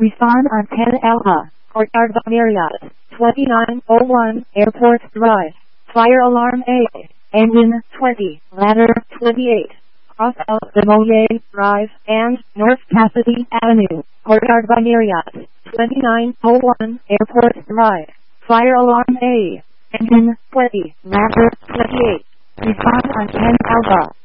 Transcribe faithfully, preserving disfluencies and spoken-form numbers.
Respond on ten Alpha, Courtyard by Marriott, twenty-nine oh one, Airport Drive. Fire alarm A. Engine twenty, ladder twenty-eight. Cross out the Moye Drive and North Cassidy Avenue, Courtyard by Marriott, twenty-nine oh one, Airport Drive. Fire alarm A. Engine twenty, ladder twenty-eight. Respond on ten Alpha.